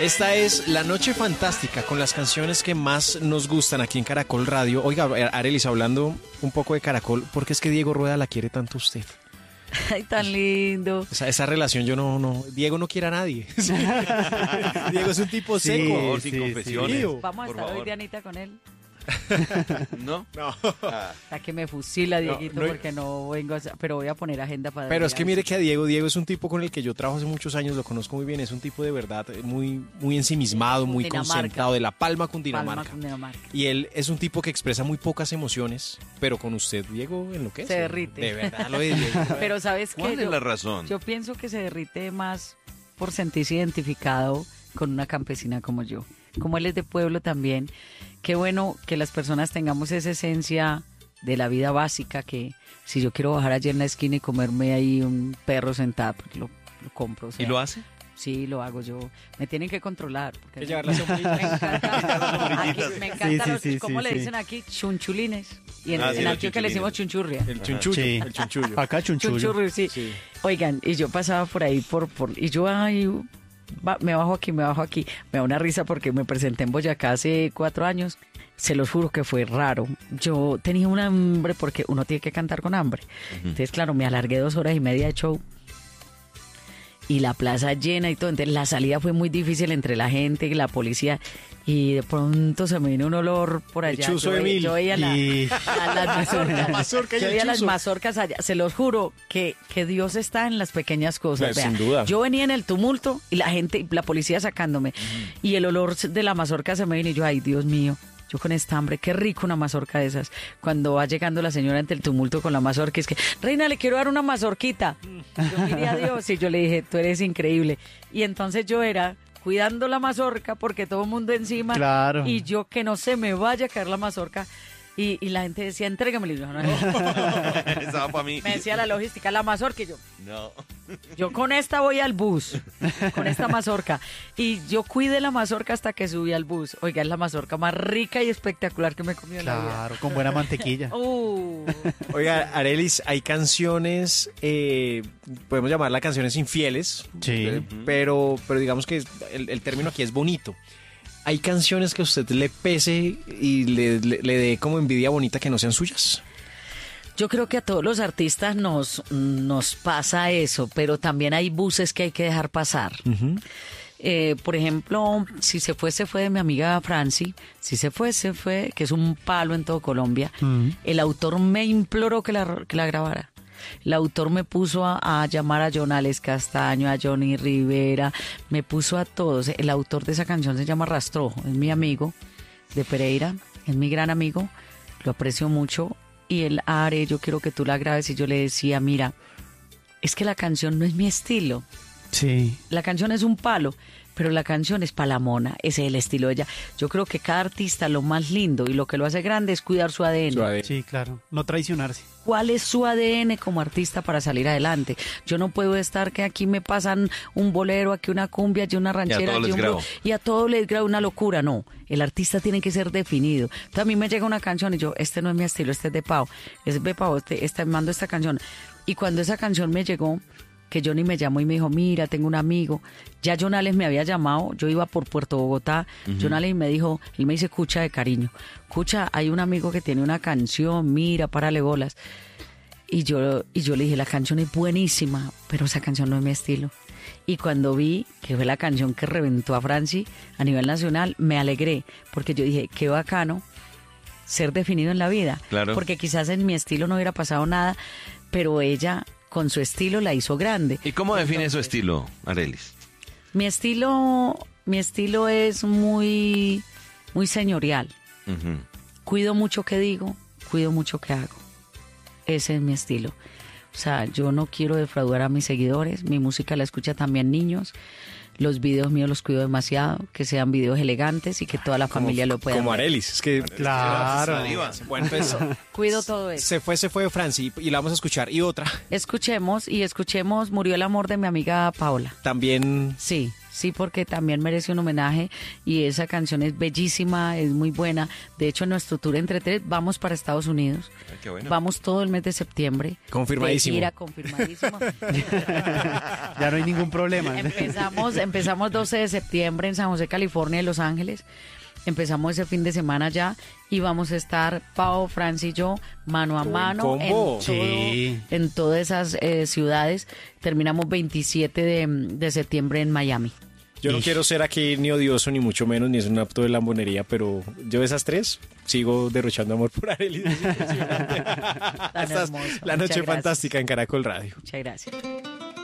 Esta es La Noche Fantástica, con las canciones que más nos gustan aquí en Caracol Radio. Oiga, Arelis, hablando un poco de Caracol, ¿por qué es que Diego Rueda la quiere tanto a usted? Ay, tan lindo. Esa relación yo no... Diego no quiere a nadie. Diego es un tipo seco. Sin confesiones. Vamos a por estar hoy, favor. Dianita, con él. ¿No? No. Hasta que me fusila, Dieguito, no- porque no vengo pero voy a poner agenda para... Pero es que mire que a Diego es un tipo con el que yo trabajo hace muchos años, lo conozco muy bien, es un tipo de verdad muy ensimismado, muy Cundinamarca. concentrado, de La Palma, Cundinamarca. Palma, Cundinamarca. Y él es un tipo que expresa muy pocas emociones, pero con usted, Diego, enloquece. Se derrite. De verdad, lo de Diego. Pero ¿sabes qué? ¿Cuál es la razón? Yo pienso que se derrite más por sentirse identificado con una campesina como yo. Como él es de pueblo también, qué bueno que las personas tengamos esa esencia de la vida básica, que si yo quiero bajar allí en la esquina y comerme ahí un perro sentado, pues lo compro. O sea, ¿Y lo hace? Sí, lo hago yo. Me tienen que controlar. Porque Que llevar las me encanta. Aquí, me encanta Sí, ¿cómo sí, le sí. dicen aquí? Chunchulines. Y en, Ah, sí, en los Antioquia le decimos chunchurria. El chunchullo, Sí. el chunchullo. Acá chunchullo. Chunchurri, sí. Sí. Oigan, y yo pasaba por ahí y yo, me bajo aquí. Me da una risa porque me presenté en Boyacá hace 4 años. Se los juro que fue raro. Yo tenía un hambre porque uno tiene que cantar con hambre. Entonces, claro, me alargué 2 horas y media de show. Y la plaza llena y todo. Entonces, la salida fue muy difícil entre la gente y la policía. Y de pronto se me vino un olor por allá. chuzo de mil. Yo veía Y- a las mazorcas. mazorca y Yo el veía las chuzo. mazorcas allá. Se los juro que Dios está en las pequeñas cosas. Pues, sin Vea, duda. yo venía en el tumulto y la gente, la policía sacándome. Y el olor de la mazorca se me vino y yo, ay, Dios mío. Yo con esta hambre, qué rico una mazorca de esas. Cuando va llegando la señora ante el tumulto con la mazorca, es que, Reina, le quiero dar una mazorquita. Yo miré a Dios y yo le dije, tú eres increíble. Y entonces yo era cuidando la mazorca porque todo el mundo encima. Claro. Y yo que no se me vaya a caer la mazorca. Y la gente decía, entrégamelo. Y yo, no, no. Estaba para mí. Me decía la logística, la mazorca. Y No. yo con esta voy al bus, con esta mazorca. Y yo cuidé la mazorca hasta que subí al bus. Oiga, es la mazorca más rica y espectacular que me he comido en la vida. Claro, con buena mantequilla. Oiga, Arelis, hay canciones, podemos llamarlas canciones infieles, Sí. pero digamos que el término aquí es bonito. ¿Hay canciones que a usted le pese y le dé como envidia bonita que no sean suyas? Yo creo que a todos los artistas nos pasa eso, pero también hay buses que hay que dejar pasar. Por ejemplo, si se fue de mi amiga Franci. Si se fue, que es un palo en todo Colombia. El autor me imploró que la grabara. El autor me puso a llamar a Jonales Castaño, a Johnny Rivera, me puso a todos. El autor de esa canción se llama Rastrojo, es mi amigo de Pereira, es mi gran amigo, lo aprecio mucho. Y él, Are, yo quiero que tú la grabes. Y yo le decía, mira, es que la canción no es mi estilo. Sí. La canción es un palo, pero la canción es palamona, ese es el estilo de ella. Yo creo que cada artista lo más lindo y lo que lo hace grande es cuidar su ADN. Sí, claro. No traicionarse. ¿Cuál es su ADN como artista para salir adelante? Yo no puedo estar que aquí me pasan un bolero, aquí una cumbia, aquí una ranchera, todos les grabo. y a todo les grabo una locura. No, el artista tiene que ser definido. Entonces a mí me llega una canción y yo, este no es mi estilo, este es de Pau. Es de Pau, mando esta canción. Y cuando esa canción me llegó, que Johnny me llamó y me dijo, mira, tengo un amigo. Ya Jonales me había llamado, yo iba por Puerto Bogotá. Jonales me dijo, él me dice, escucha de cariño. Escucha, hay un amigo que tiene una canción, mira, párale bolas. Y yo le dije, la canción es buenísima, pero esa canción no es mi estilo. Y cuando vi que fue la canción que reventó a Franci a nivel nacional, me alegré, porque yo dije, qué bacano ser definido en la vida. Claro. Porque quizás en mi estilo no hubiera pasado nada, pero ella con su estilo la hizo grande. ¿Y cómo define su estilo, Arelis? Mi estilo es muy señorial. Ujú. Cuido mucho que digo, cuido mucho que hago. Ese es mi estilo. O sea, yo no quiero defraudar a mis seguidores. Mi música la escucha también niños. Los videos míos los cuido demasiado, que sean videos elegantes y que toda la familia lo pueda Como ver. Arelis, es que... Claro. Bueno, entonces, Cuido todo eso. se fue Franci y la vamos a escuchar. Y otra, Escuchemos, Murió el amor de mi amiga Paola. también... Sí, Sí, porque también merece un homenaje y esa canción es bellísima, es muy buena. De hecho, en nuestro tour entre tres vamos para Estados Unidos. Ay, qué bueno. Vamos todo el mes de septiembre. Confirmadísimo. De gira, confirmadísimo. Ya no hay ningún problema. Empezamos 12 de septiembre en San José, California, y Los Ángeles. Empezamos ese fin de semana ya y vamos a estar Pau, Franci y yo mano a Qué buen mano combo. Sí. en todas esas ciudades. Terminamos 27 de septiembre en Miami. Yo no quiero ser aquí ni odioso, ni mucho menos, ni es un acto de lambonería, pero yo de esas tres sigo derrochando amor por Arelis. Tan Estás hermoso. la Muchas noche gracias. fantástica en Caracol Radio. Muchas gracias.